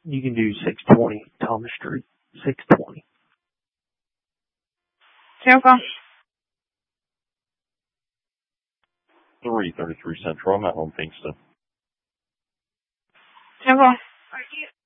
You can do 620 Thomas Street. 620. Tampa. 333 Central. I'm at home, Kingston. Tampa.